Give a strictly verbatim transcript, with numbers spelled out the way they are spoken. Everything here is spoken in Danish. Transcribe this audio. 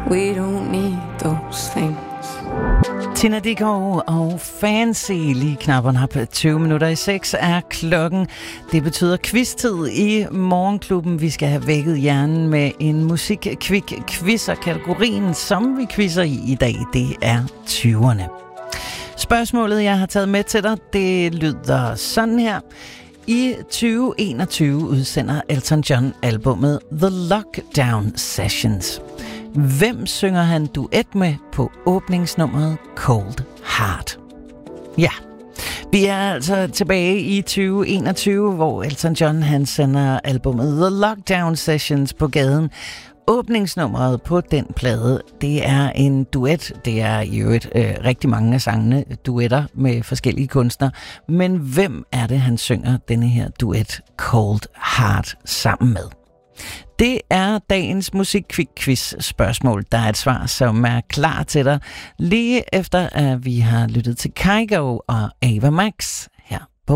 We don't need those things. Tina Dickow og Fancy, lige knap og nap tyve minutter i seks er klokken. Det betyder quiz-tid i Morgenklubben. Vi skal have vækket hjernen med en musik-kvik-quiz, og kategorien, som vi quizzer i i dag, det er tyverne. Spørgsmålet, jeg har taget med til dig, det lyder sådan her. I tyve enogtyve udsender Elton John albummet The Lockdown Sessions. Hvem synger han duet med på åbningsnummeret Cold Heart? Ja, vi er altså tilbage i tyve enogtyve, hvor Elton John han sender albummet The Lockdown Sessions på gaden. Åbningsnummeret på den plade, det er en duet. Det er i øvrigt øh, rigtig mange af sangene duetter med forskellige kunstnere. Men hvem er det, han synger denne her duet Cold Heart sammen med? Det er dagens musik-quiz spørgsmål. Der er et svar, som er klar til dig, lige efter at vi har lyttet til Kygo og Ava Max.